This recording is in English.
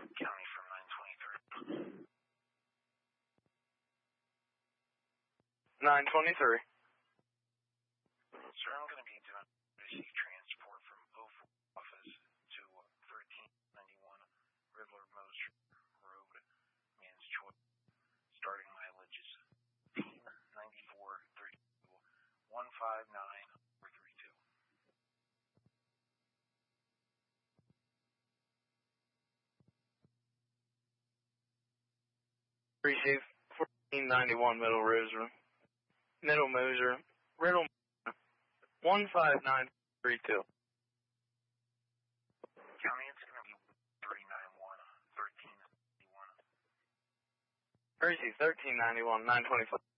County from 923. 923. Sir, I'm going to be doing emergency transport from 04 office to 1391 Riddler Moser Road, Man's Choice. Starting mileage is 9432 159432. Receive 1491 Middle Moser, Riddle 15932. County, it's going to be 391 1391. Receive 1391 925.